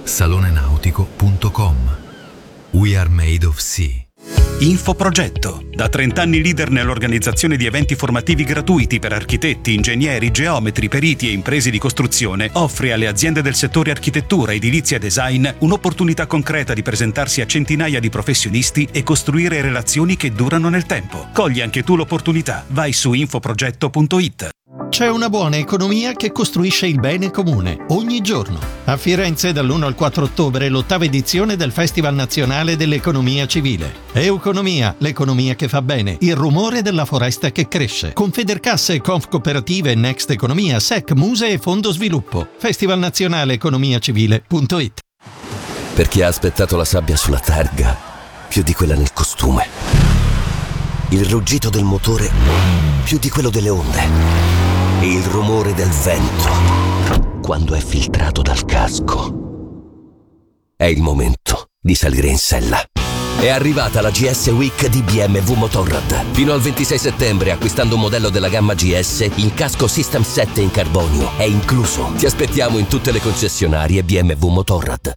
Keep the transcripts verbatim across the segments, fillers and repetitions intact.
salone nautico punto com. We are made of sea. Infoprogetto, da trenta anni leader nell'organizzazione di eventi formativi gratuiti per architetti, ingegneri, geometri, periti e imprese di costruzione, offre alle aziende del settore architettura, edilizia e design un'opportunità concreta di presentarsi a centinaia di professionisti e costruire relazioni che durano nel tempo. Cogli anche tu l'opportunità. Vai su infoprogetto punto it. C'è una buona economia che costruisce il bene comune ogni giorno. A Firenze dall'primo al quattro ottobre l'ottava edizione del Festival Nazionale dell'Economia Civile. Euconomia, l'economia che fa bene, il rumore della foresta che cresce. Confedercasse, Confcooperative, Next Economia, S E C, Muse e Fondo Sviluppo. Festival Nazionale Economia Civile punto it. Per chi ha aspettato la sabbia sulla targa più di quella nel costume. Il ruggito del motore più di quello delle onde. E il rumore del vento quando è filtrato dal casco. È il momento di salire in sella. È arrivata la G S Week di B M W Motorrad. Fino al ventisei settembre, acquistando un modello della gamma G S, il casco System sette in carbonio è incluso. Ti aspettiamo in tutte le concessionarie B M W Motorrad.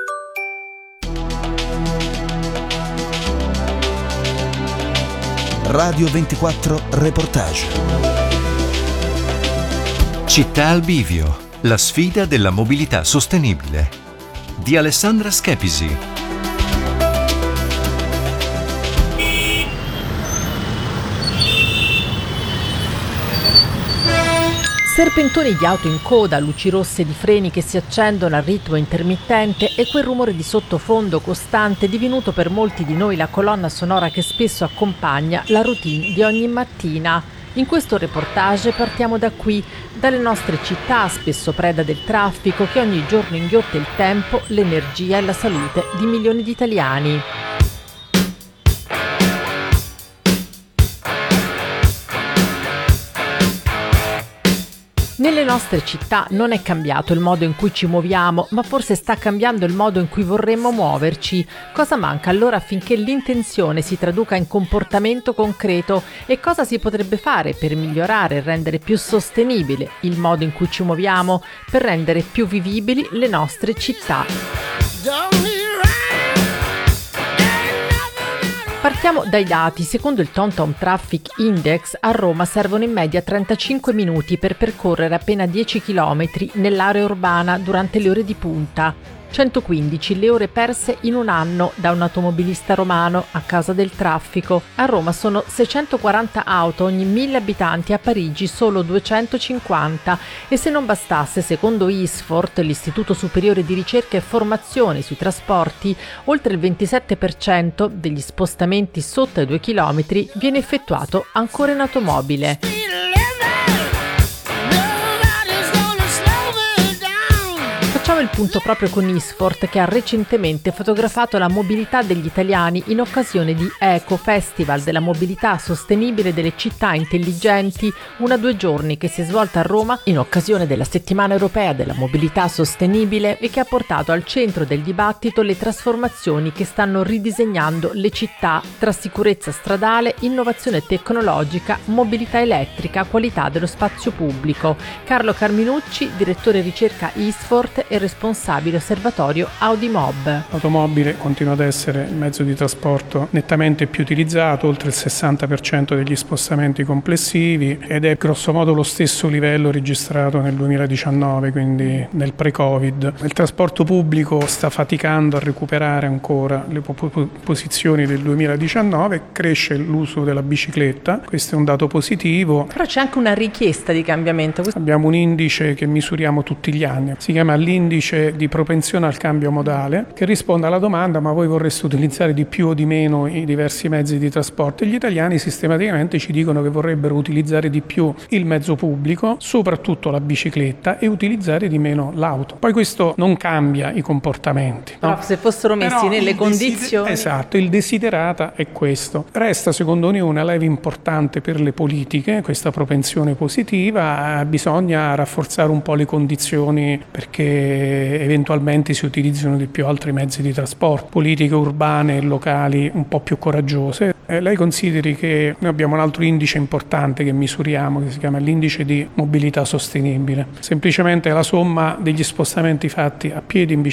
Radio ventiquattro Reportage. Città al bivio, la sfida della mobilità sostenibile. Di Alessandra Schepisi. Serpentoni di auto in coda, luci rosse di freni che si accendono al ritmo intermittente e quel rumore di sottofondo costante divenuto per molti di noi la colonna sonora che spesso accompagna la routine di ogni mattina. In questo reportage partiamo da qui, dalle nostre città, spesso preda del traffico che ogni giorno inghiotte il tempo, l'energia e la salute di milioni di italiani. Nelle nostre città non è cambiato il modo in cui ci muoviamo, ma forse sta cambiando il modo in cui vorremmo muoverci. Cosa manca allora affinché l'intenzione si traduca in comportamento concreto e cosa si potrebbe fare per migliorare e rendere più sostenibile il modo in cui ci muoviamo, per rendere più vivibili le nostre città? Partiamo dai dati. Secondo il TomTom Traffic Index, a Roma servono in media trentacinque minuti per percorrere appena dieci chilometri nell'area urbana durante le ore di punta. centoquindici le ore perse in un anno da un automobilista romano a causa del traffico. A Roma sono seicentoquaranta auto ogni mille abitanti, a Parigi solo duecentocinquanta. E se non bastasse, secondo ISFORT, l'Istituto Superiore di Ricerca e Formazione sui Trasporti, oltre il ventisette per cento degli spostamenti sotto i due chilometri viene effettuato ancora in automobile. Facciamo il punto proprio con ISFORT, che ha recentemente fotografato la mobilità degli italiani in occasione di Eco Festival della mobilità sostenibile delle città intelligenti, una due giorni che si è svolta a Roma in occasione della settimana europea della mobilità sostenibile e che ha portato al centro del dibattito le trasformazioni che stanno ridisegnando le città tra sicurezza stradale, innovazione tecnologica, mobilità elettrica, qualità dello spazio pubblico. Carlo Carminucci, direttore ricerca ISFORT e responsabile osservatorio Audimob. L'automobile continua ad essere il mezzo di trasporto nettamente più utilizzato, oltre il sessanta per cento degli spostamenti complessivi, ed è grossomodo lo stesso livello registrato nel duemiladiciannove, quindi nel pre-Covid. Il trasporto pubblico sta faticando a recuperare ancora le po- posizioni del duemiladiciannove, cresce l'uso della bicicletta, questo è un dato positivo. Però c'è anche una richiesta di cambiamento. Abbiamo un indice che misuriamo tutti gli anni, si chiama l'indice di propensione al cambio modale, che risponde alla domanda: ma voi vorreste utilizzare di più o di meno i diversi mezzi di trasporto? E gli italiani sistematicamente ci dicono che vorrebbero utilizzare di più il mezzo pubblico, soprattutto la bicicletta, e utilizzare di meno l'auto. Poi questo non cambia i comportamenti, no? Però se fossero messi Però nelle condizioni... Desider- esatto, il desiderata è questo. Resta secondo noi una leva importante per le politiche, questa propensione positiva. Bisogna rafforzare un po' le condizioni perché eventualmente si utilizzino di più altri mezzi di trasporto, politiche urbane e locali un po' più coraggiose. Eh, lei consideri che noi abbiamo un altro indice importante che misuriamo, che si chiama l'indice di mobilità sostenibile. Semplicemente la somma degli spostamenti fatti a piedi, in bicicletta